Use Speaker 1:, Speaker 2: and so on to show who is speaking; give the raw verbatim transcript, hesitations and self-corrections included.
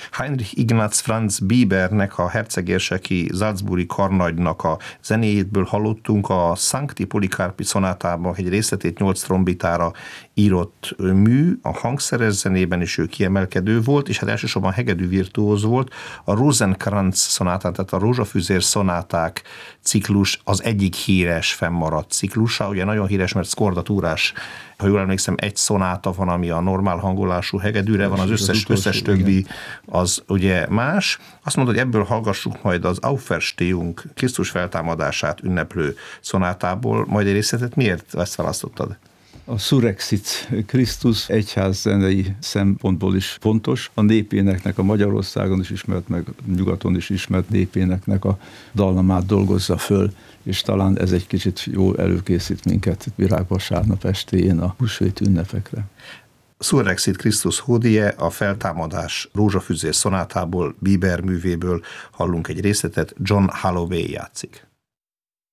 Speaker 1: Heinrich Ignaz Franz Biebernek, a hercegérseki Salzburgi karnagynak a zenéjéből hallottunk a Sancti Policarpi szonátában egy részletét nyolc trombitára írott mű, a hangszeres zenében is ő kiemelkedő volt, és hát elsősorban hegedű virtuóz volt. A Rosenkranz szonátán, tehát a rózsafüzér szonáták ciklus az egyik híres fennmaradt ciklusa, ugye nagyon híres, mert szkordatúrás, ha jól emlékszem, egy szonáta van, ami a normál hangolású hegedűre van, az összes, az utolsó, összes többi az ugye más. Azt mondod, hogy ebből hallgassuk majd az Auferstehung, Krisztus feltámadását ünneplő szonátából, majd egy részletet. Miért ezt választottad?
Speaker 2: A Surrexit Krisztus egyházzenei szempontból is fontos. A népéneknek, a Magyarországon is ismert, meg nyugaton is ismert népéneknek a dallamát dolgozza föl, és talán ez egy kicsit jól előkészít minket virágvasárnap estéjén a húsvét ünnepekre.
Speaker 1: Surrexit Christus Hodie, a feltámadás rózsafüzér szonátából, Bieber művéből hallunk egy részletet, John Holloway játszik.